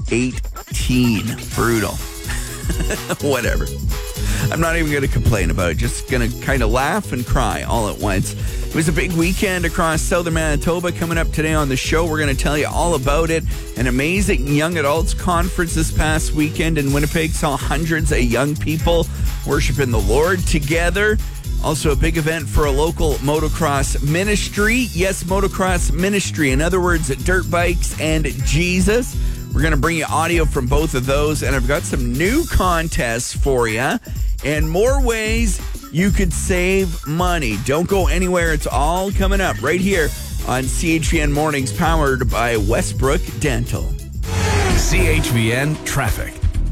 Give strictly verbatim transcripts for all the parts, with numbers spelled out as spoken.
eighteen. Brutal. Whatever. I'm not even going to complain about it. Just going to kind of laugh and cry all at once. It was a big weekend across southern Manitoba. Coming up today on the show, we're going to tell you all about it. An amazing young adults conference this past weekend in Winnipeg saw hundreds of young people worshiping the Lord together. Also a big event for a local motocross ministry. Yes, motocross ministry. In other words, dirt bikes and Jesus. We're going to bring you audio from both of those, and I've got some new contests for you and more ways you could save money. Don't go anywhere. It's all coming up right here on C H V N Mornings, powered by Westbrook Dental. C H V N Traffic.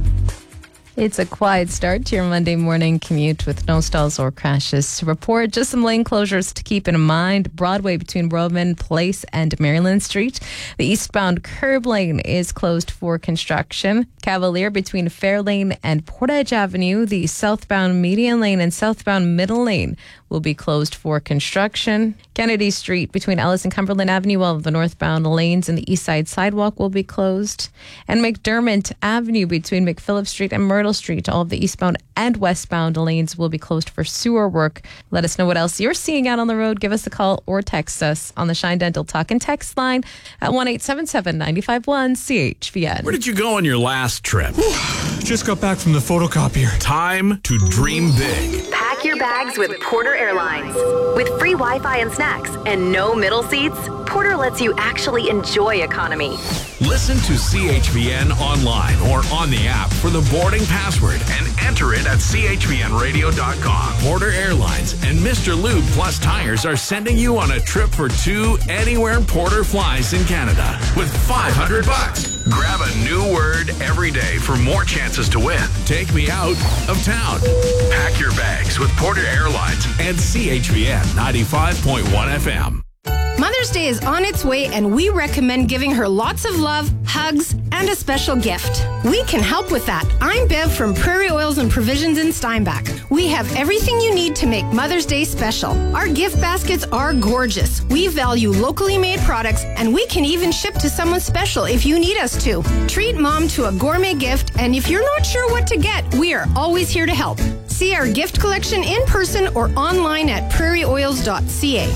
It's a quiet start to your Monday morning commute with no stalls or crashes to report. Just some lane closures to keep in mind. Broadway between Roman Place and Maryland Street. The eastbound curb lane is closed for construction. Cavalier between Fairlane and Portage Avenue. The southbound median lane and southbound middle lane will be closed for construction. Kennedy Street between Ellis and Cumberland Avenue, while the northbound lanes and the east side sidewalk will be closed. And McDermott Avenue between McPhillip Street and Myrtle Street, all of the eastbound and westbound lanes will be closed for sewer work. Let us know what else you're seeing out on the road. Give us a call or text us on the Shine Dental Talk and Text line at one eight seven seven, nine five one, C H V N. Where did you go on your last trip? Just got back from the photocopier. Time to dream big. Pack your bags with Porter Airlines. With free Wi-Fi and snacks and no middle seats, Porter lets you actually enjoy economy. Listen to C H V N online or on the app for the boarding password and enter it at C H V N radio dot com. Porter Airlines and Mister Lube Plus Tires are sending you on a trip for two anywhere Porter flies in Canada with five hundred bucks. Grab a new word every day for more chances to win. Take me out of town. Pack your bags with Porter Airlines and C H V N ninety-five point one F M. Mother's Day is on its way, and we recommend giving her lots of love, hugs, and a special gift. We can help with that. I'm Bev from Prairie Oils and Provisions in Steinbach. We have everything you need to make Mother's Day special. Our gift baskets are gorgeous. We value locally made products, and we can even ship to someone special if you need us to. Treat mom to a gourmet gift, and if you're not sure what to get, we are always here to help. See our gift collection in person or online at prairie oils dot c a.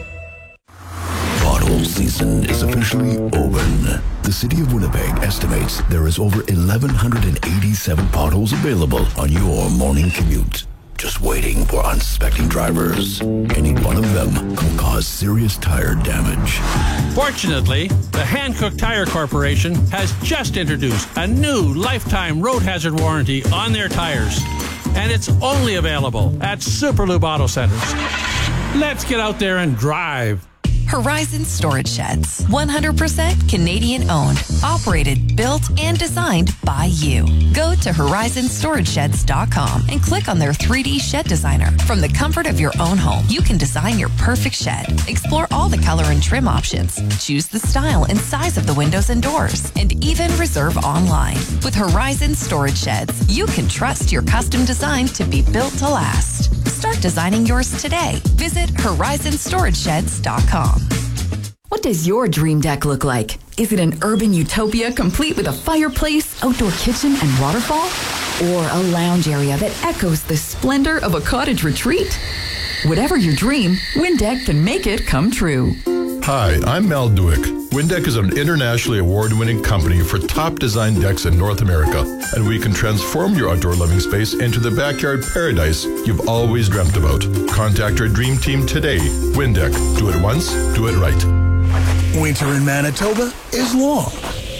Pothole season is officially open. The City of Winnipeg estimates there is over eleven eighty-seven potholes available on your morning commute. Just waiting for unsuspecting drivers. Any one of them can cause serious tire damage. Fortunately, the Hankook Tire Corporation has just introduced a new lifetime road hazard warranty on their tires. And it's only available at Superlube Auto Centers. Let's get out there and drive. Horizon Storage Sheds. one hundred percent Canadian owned, operated, built, and designed by you. Go to horizon storage sheds dot com and click on their three D shed designer. From the comfort of your own home, you can design your perfect shed. Explore all the color and trim options. Choose the style and size of the windows and doors, and even reserve online. With Horizon Storage Sheds, you can trust your custom design to be built to last. Start designing yours today. Visit horizon storage sheds dot com. What does your dream deck look like? Is it an urban utopia complete with a fireplace, outdoor kitchen, and waterfall? Or a lounge area that echoes the splendor of a cottage retreat? Whatever your dream, Windeck can make it come true. Hi, I'm Mal Duick. Windeck is an internationally award-winning company for top design decks in North America, and we can transform your outdoor living space into the backyard paradise you've always dreamt about. Contact our dream team today. Windeck. Do it once, do it right. Winter in Manitoba is long.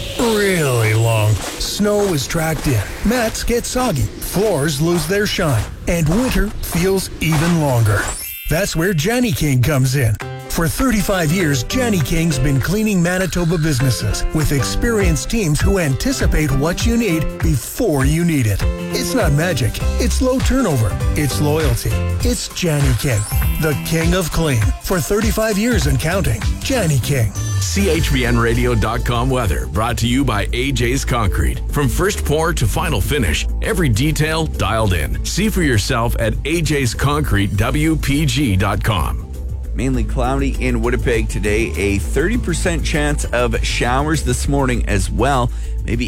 Really long. Snow is tracked in. Mats get soggy. Floors lose their shine. And winter feels even longer. That's where Janny King comes in. For thirty-five years, Janny King's been cleaning Manitoba businesses with experienced teams who anticipate what you need before you need it. It's not magic. It's low turnover. It's loyalty. It's Janny King, the king of clean. For thirty-five years and counting, Janny King. C H V N radio dot com weather brought to you by A J's Concrete. From first pour to final finish, every detail dialed in. See for yourself at A J's Concrete W P G dot com. Mainly cloudy in Winnipeg today. A thirty percent chance of showers this morning as well. Maybe